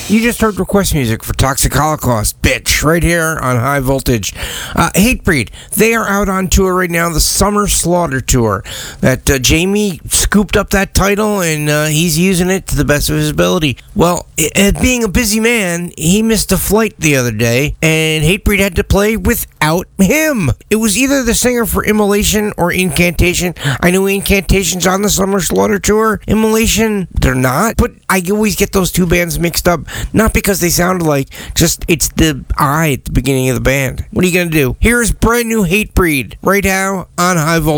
You just heard request music for Toxic Holocaust, bitch, right here on High Voltage. Hatebreed, they are out on tour right now, the Summer Slaughter Tour. That Jamie scooped up that title, and he's using it to the best of his ability. Well, being a busy man, he missed a flight the other day, and Hatebreed had to play without him. It was either the singer for Immolation or Incantation. I know Incantation's on the Summer Slaughter Tour. Immolation, they're not. But I always get those two bands mixed up. Not because they sound alike, just it's the I at the beginning of the band. What are you going to do? Here's brand new Hatebreed right now on High Voltage.